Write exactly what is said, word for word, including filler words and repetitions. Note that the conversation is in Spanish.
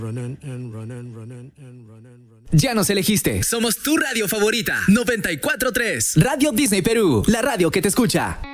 Ya nos elegiste. Somos tu radio favorita. noventa y cuatro punto tres. Radio Disney Perú. La radio que te escucha.